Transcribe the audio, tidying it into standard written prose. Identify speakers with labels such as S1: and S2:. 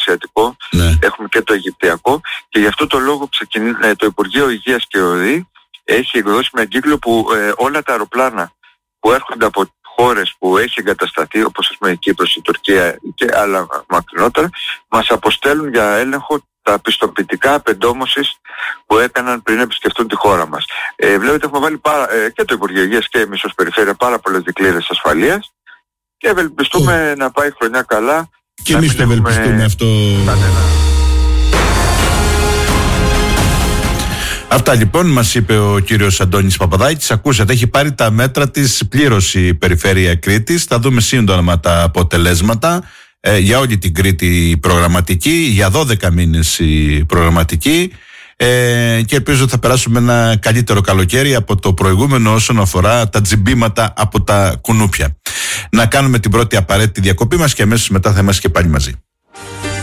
S1: ασιατικό, έχουμε και το αιγυπτιακό, και γι' αυτό το λόγο το Υπουργείο Υγείας και ο ΔΗ έχει εκδώσει με εγκύκλιο που όλα τα αεροπλάνα που έρχονται από χώρες που έχει εγκατασταθεί, όπως ας πούμε η Κύπρος, η Τουρκία και άλλα μακρινότερα, μας αποστέλουν για έλεγχο τα πιστοποιητικά απεντόμωσης που έκαναν πριν επισκεφτούν τη χώρα μας. Βλέπετε, έχουμε βάλει και το Υπουργείο Υγείας και εμείς ως Περιφέρεια πάρα πολλές δικλείδες ασφαλείας και ευελπιστούμε να πάει χρονιά καλά.
S2: Και εμείς το ευελπιστούμε αυτό. Αυτά λοιπόν μας είπε ο κύριος Αντώνης Παπαδάκης. Ακούσατε, έχει πάρει τα μέτρα της πλήρως η Περιφέρεια Κρήτης. Θα δούμε σύντομα τα αποτελέσματα για όλη την Κρήτη προγραμματική, για 12 μήνες η προγραμματική, και ελπίζω ότι θα περάσουμε ένα καλύτερο καλοκαίρι από το προηγούμενο όσον αφορά τα τζιμπήματα από τα κουνούπια. Να κάνουμε την πρώτη απαραίτητη διακοπή μας και αμέσως μετά θα είμαστε και πάλι μαζί.